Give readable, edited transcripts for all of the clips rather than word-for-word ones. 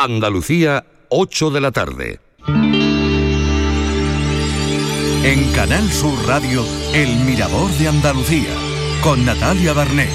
Andalucía, 8 de la tarde. En Canal Sur Radio, El Mirador de Andalucía, con Natalia Barnés.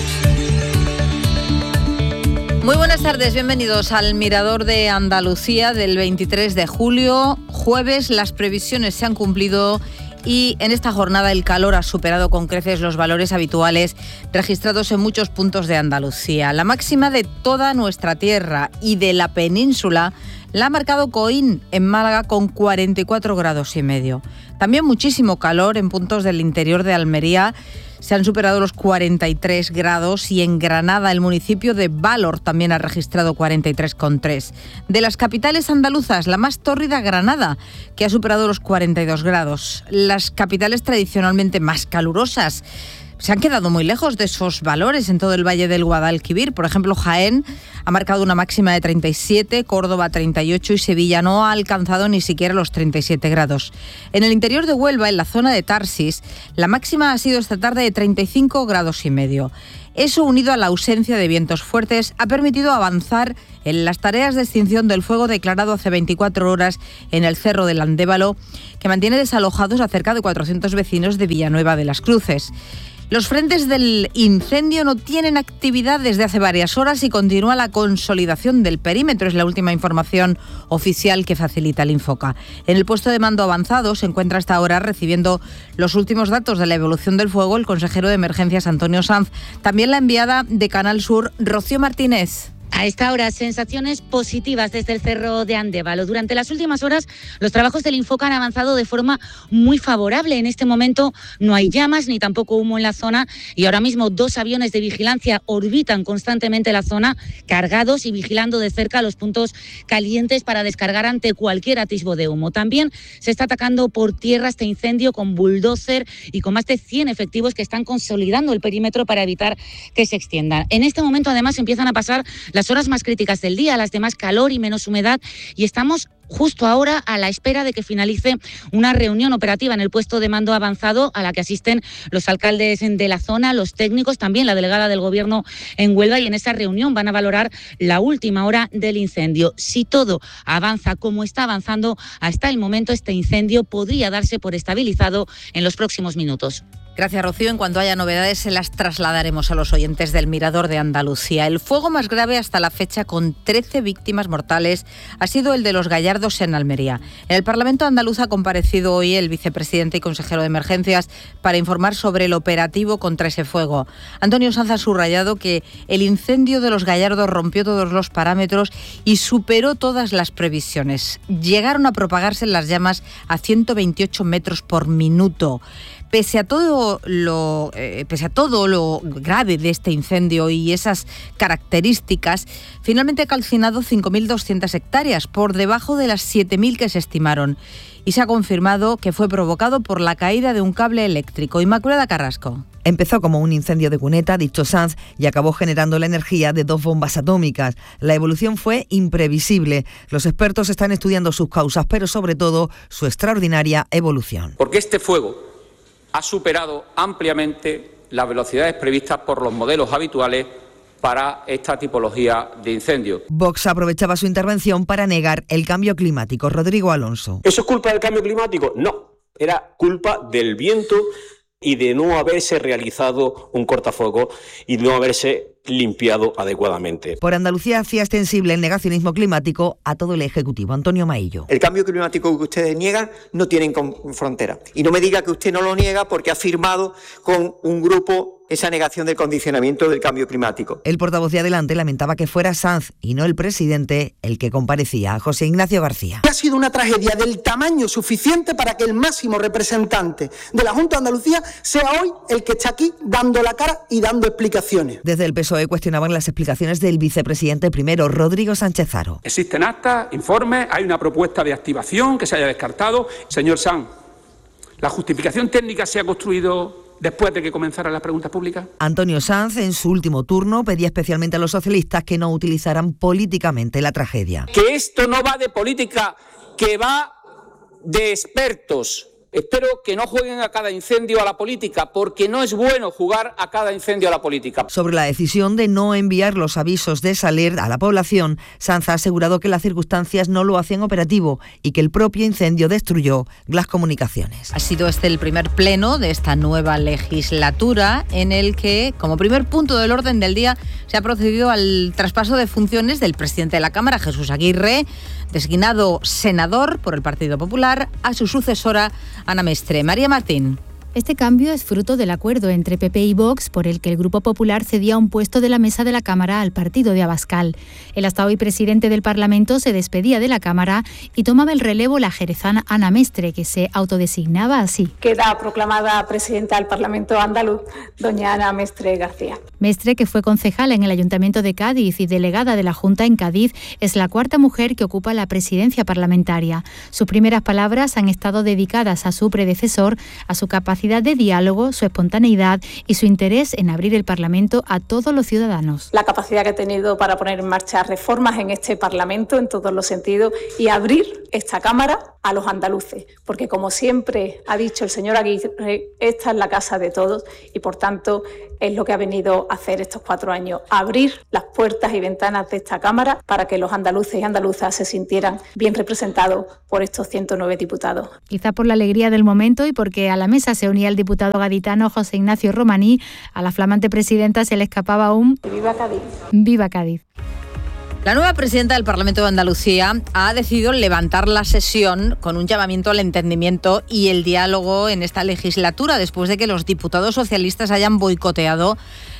Muy buenas tardes, bienvenidos al Mirador de Andalucía del 23 de julio, jueves. Las previsiones se han cumplido y en esta jornada el calor ha superado con creces los valores habituales registrados en muchos puntos de Andalucía. La máxima de toda nuestra tierra y de la península la ha marcado Coín, en Málaga, con 44 grados y medio. También muchísimo calor en puntos del interior de Almería. Se han superado los 43 grados y en Granada, el municipio de Valor, también ha registrado 43,3. De las capitales andaluzas, la más tórrida, Granada, que ha superado los 42 grados. Las capitales tradicionalmente más calurosas se han quedado muy lejos de esos valores en todo el Valle del Guadalquivir. Por ejemplo, Jaén ha marcado una máxima de 37, Córdoba 38 y Sevilla no ha alcanzado ni siquiera los 37 grados. En el interior de Huelva, en la zona de Tarsis, la máxima ha sido esta tarde de 35 grados y medio. Eso, unido a la ausencia de vientos fuertes, ha permitido avanzar en las tareas de extinción del fuego declarado hace 24 horas en el Cerro del Andévalo, que mantiene desalojados a cerca de 400 vecinos de Villanueva de las Cruces. Los frentes del incendio no tienen actividad desde hace varias horas y continúa la consolidación del perímetro. Es la última información oficial que facilita el Infoca. En el puesto de mando avanzado se encuentra hasta ahora recibiendo los últimos datos de la evolución del fuego el consejero de Emergencias, Antonio Sanz. También la enviada de Canal Sur, Rocío Martínez. A esta hora, sensaciones positivas desde el Cerro de Andévalo. Durante las últimas horas, los trabajos del Infoca han avanzado de forma muy favorable. En este momento no hay llamas ni tampoco humo en la zona y ahora mismo 2 aviones de vigilancia orbitan constantemente la zona, cargados y vigilando de cerca los puntos calientes para descargar ante cualquier atisbo de humo. También se está atacando por tierra este incendio con bulldozer y con más de 100 efectivos que están consolidando el perímetro para evitar que se extienda. En este momento, además, empiezan a pasar las horas más críticas del día, las de más calor y menos humedad, y estamos justo ahora a la espera de que finalice una reunión operativa en el puesto de mando avanzado a la que asisten los alcaldes de la zona, los técnicos, también la delegada del Gobierno en Huelva, y en esa reunión van a valorar la última hora del incendio. Si todo avanza como está avanzando hasta el momento, este incendio podría darse por estabilizado en los próximos minutos. Gracias, Rocío. En cuanto haya novedades, se las trasladaremos a los oyentes del Mirador de Andalucía. El fuego más grave hasta la fecha, con 13 víctimas mortales, ha sido el de los Gallardos en Almería. En el Parlamento andaluz ha comparecido hoy el vicepresidente y consejero de Emergencias para informar sobre el operativo contra ese fuego. Antonio Sanz ha subrayado que el incendio de los Gallardos rompió todos los parámetros y superó todas las previsiones. Llegaron a propagarse las llamas a 128 metros por minuto. Pese a todo lo grave de este incendio y esas características, finalmente ha calcinado 5.200 hectáreas, por debajo de las 7.000 que se estimaron. Y se ha confirmado que fue provocado por la caída de un cable eléctrico. Inmaculada Carrasco. Empezó como un incendio de cuneta, dicho Sanz, y acabó generando la energía de 2 bombas atómicas. La evolución fue imprevisible. Los expertos están estudiando sus causas, pero sobre todo su extraordinaria evolución. Porque este fuego ha superado ampliamente las velocidades previstas por los modelos habituales para esta tipología de incendio. Vox aprovechaba su intervención para negar el cambio climático. Rodrigo Alonso. ¿Eso es culpa del cambio climático? No, era culpa del viento y de no haberse realizado un cortafuegos y no haberse limpiado adecuadamente. Por Andalucía hacía extensible el negacionismo climático a todo el Ejecutivo. Antonio Maillo. El cambio climático que ustedes niegan no tienen frontera. Y no me diga que usted no lo niega porque ha firmado con un grupo esa negación del condicionamiento del cambio climático. El portavoz de Adelante lamentaba que fuera Sanz y no el presidente el que comparecía. José Ignacio García. Ha sido una tragedia del tamaño suficiente para que el máximo representante de la Junta de Andalucía sea hoy el que está aquí dando la cara y dando explicaciones. Desde el PSOE cuestionaban las explicaciones del vicepresidente primero, Rodrigo Sánchez Haro. Existen actas, informes, hay una propuesta de activación que se haya descartado. Señor Sanz, ¿la justificación técnica se ha construido después de que comenzara la pregunta pública? Antonio Sanz, en su último turno, pedía especialmente a los socialistas que no utilizaran políticamente la tragedia. Que esto no va de política, que va de expertos Espero que no jueguen a cada incendio a la política, porque no es bueno jugar a cada incendio a la política. Sobre la decisión de no enviar los avisos de salir a la población, Sanz ha asegurado que las circunstancias no lo hacían operativo y que el propio incendio destruyó las comunicaciones. Ha sido este el primer pleno de esta nueva legislatura en el que, como primer punto del orden del día, se ha procedido al traspaso de funciones del presidente de la Cámara, Jesús Aguirre, designado senador por el Partido Popular, a su sucesora, Ana Mestre. María Martín. Este cambio es fruto del acuerdo entre PP y Vox por el que el Grupo Popular cedía un puesto de la mesa de la Cámara al partido de Abascal. El hasta hoy presidente del Parlamento se despedía de la Cámara y tomaba el relevo la jerezana Ana Mestre, que se autodesignaba así. Queda proclamada presidenta del Parlamento andaluz, doña Ana Mestre García. Mestre, que fue concejala en el Ayuntamiento de Cádiz y delegada de la Junta en Cádiz, es la cuarta mujer que ocupa la presidencia parlamentaria. Sus primeras palabras han estado dedicadas a su predecesor, a su capacidad de diálogo, su espontaneidad y su interés en abrir el Parlamento a todos los ciudadanos. La capacidad que ha tenido para poner en marcha reformas en este Parlamento en todos los sentidos y abrir esta Cámara a los andaluces, porque como siempre ha dicho el señor Aguirre, esta es la casa de todos y por tanto es lo que ha venido a hacer estos 4 años, abrir las puertas y ventanas de esta Cámara para que los andaluces y andaluzas se sintieran bien representados por estos 109 diputados. Quizá por la alegría del momento y porque a la mesa se unía el diputado gaditano José Ignacio Romaní, a la flamante presidenta se le escapaba un ¡Viva Cádiz! ¡Viva Cádiz! La nueva presidenta del Parlamento de Andalucía ha decidido levantar la sesión con un llamamiento al entendimiento y el diálogo en esta legislatura, después de que los diputados socialistas hayan boicoteado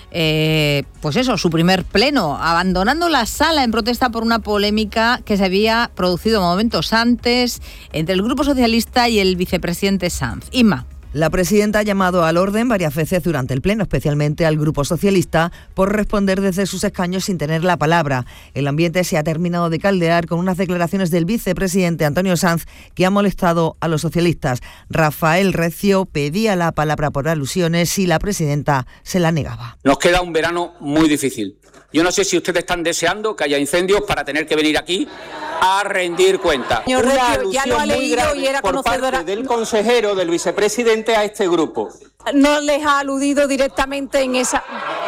su primer pleno, abandonando la sala en protesta por una polémica que se había producido momentos antes entre el Grupo Socialista y el vicepresidente Sanz. Inma. La presidenta ha llamado al orden varias veces durante el pleno, especialmente al Grupo Socialista, por responder desde sus escaños sin tener la palabra. El ambiente se ha terminado de caldear con unas declaraciones del vicepresidente Antonio Sanz que han molestado a los socialistas. Rafael Recio pedía la palabra por alusiones y la presidenta se la negaba. Nos queda un verano muy difícil. Yo no sé si ustedes están deseando que haya incendios para tener que venir aquí a rendir cuentas. Señor Recio, ya lo ha leído y era conocedora. Por parte del consejero, del vicepresidente a este grupo. No les ha aludido directamente en esa...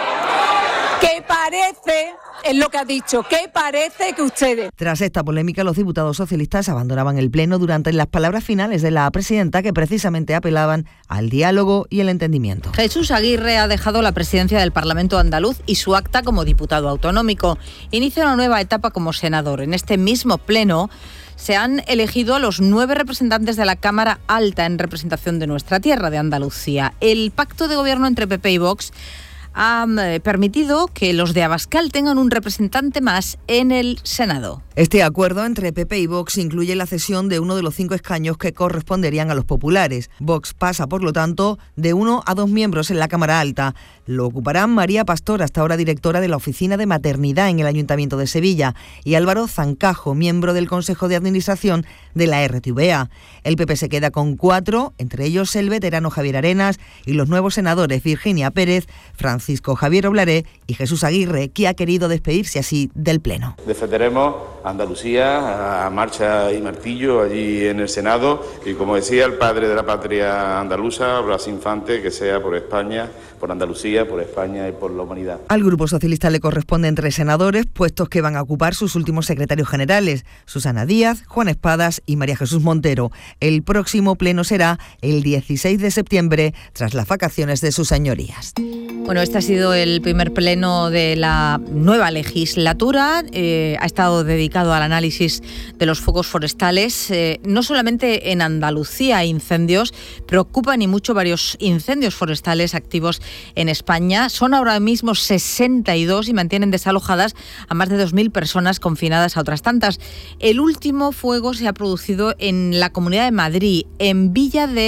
¿Qué parece? Es lo que ha dicho. ¿Qué parece que ustedes? Tras esta polémica, los diputados socialistas abandonaban el pleno durante las palabras finales de la presidenta, que precisamente apelaban al diálogo y el entendimiento. Jesús Aguirre ha dejado la presidencia del Parlamento andaluz y su acta como diputado autonómico. Inicia una nueva etapa como senador. En este mismo pleno se han elegido a los 9 representantes de la Cámara Alta en representación de nuestra tierra, de Andalucía. El pacto de gobierno entre PP y Vox ha permitido que los de Abascal tengan un representante más en el Senado. Este acuerdo entre PP y Vox incluye la cesión de uno de los 5 escaños que corresponderían a los populares. Vox pasa, por lo tanto, de 1 a 2 miembros en la Cámara Alta. Lo ocuparán María Pastor, hasta ahora directora de la Oficina de Maternidad en el Ayuntamiento de Sevilla, y Álvaro Zancajo, miembro del Consejo de Administración de la RTVA. El PP se queda con 4, entre ellos el veterano Javier Arenas y los nuevos senadores Virginia Pérez, Francisco Javier Oblaré y Jesús Aguirre, que ha querido despedirse así del Pleno. Defenderemos a Andalucía a marcha y martillo allí en el Senado y, como decía el padre de la patria andaluza, Blas Infante, que sea por España, por Andalucía, por España y por la humanidad. Al Grupo Socialista le corresponden 3 senadores, puestos que van a ocupar sus últimos secretarios generales, Susana Díaz, Juan Espadas y María Jesús Montero. El próximo pleno será el 16 de septiembre, tras las vacaciones de sus señorías. Bueno, este ha sido el primer pleno de la nueva legislatura. Ha estado dedicado al análisis de los focos forestales. No solamente en Andalucía hay incendios, preocupan y mucho varios incendios forestales activos en España. Son ahora mismo 62 y mantienen desalojadas a más de 2.000 personas, confinadas a otras tantas. El último fuego se ha producido en la Comunidad de Madrid, en Villa del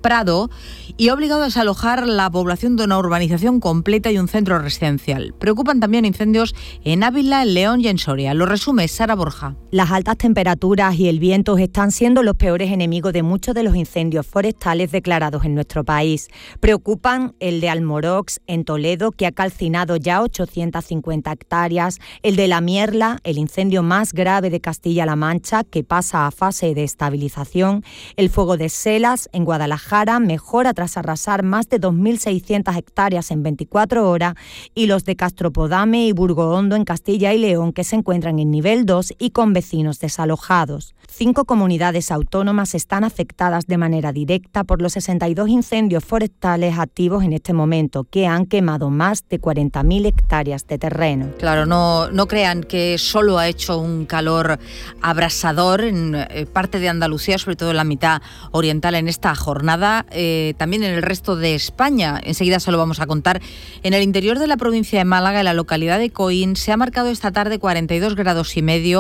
Prado y ha obligado a desalojar la población de una urbanización completa y un centro residencial. Preocupan también incendios en Ávila, en León y en Soria. Lo resume Sara Borja. Las altas temperaturas y el viento están siendo los peores enemigos de muchos de los incendios forestales declarados en nuestro país. Preocupan el de Almorox, en Toledo, que ha calcinado ya 850 hectáreas, el de La Mierla, el incendio más grave de Castilla-La Mancha, que pasa a fase de estabilización, el fuego de Selas, en Guadalajara, mejora tras arrasar más de 2.600 hectáreas en 24 horas, y los de Castropodame y Burgohondo, en Castilla y León, que se encuentran en nivel 2 y con vecinos desalojados. 5 comunidades autónomas están afectadas de manera directa por los 62 incendios forestales activos en este momento, que han quemado más de 40.000 hectáreas de terreno. Claro, no crean que solo ha hecho un calor abrasador en parte de Andalucía, sobre todo en la mitad oriental en esta jornada, también en el resto de España. Enseguida se lo vamos a contar. En el interior de la provincia de Málaga, en la localidad de Coín, se ha marcado esta tarde 42,5 grados.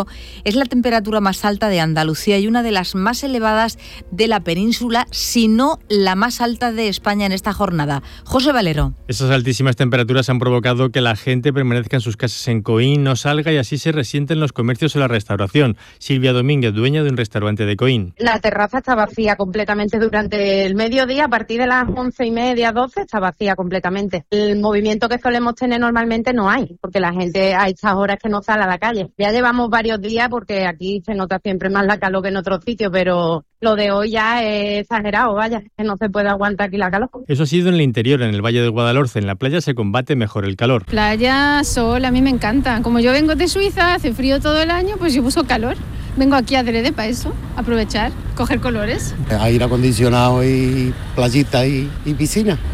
Es la temperatura más alta de Andalucía y una de las más elevadas de la península, si no la más alta de España en esta jornada. José Valero. Esas altísimas temperaturas han provocado que la gente permanezca en sus casas en Coín, no salga y así se resienten los comercios y la restauración. Silvia Domínguez, dueña de un restaurante de Coín. La terraza está vacía completamente durante el mediodía, a partir de las 11:30, 12 está vacía completamente. El movimiento que solemos tener normalmente no hay, porque la gente a estas horas que no sale a la calle. Ya llevamos varios días porque aquí se nota siempre más la calor que en otros sitios, pero lo de hoy ya es exagerado, vaya, que no se puede aguantar aquí la calor. Eso ha sido en el interior, en el Valle del Guadalhorce. En la playa se combate mejor el calor. Playa, sol, a mí me encanta. Como yo vengo de Suiza, hace frío todo el año, pues yo busco calor. Vengo aquí adrede para eso, aprovechar, coger colores. Aire acondicionado y playita y piscina.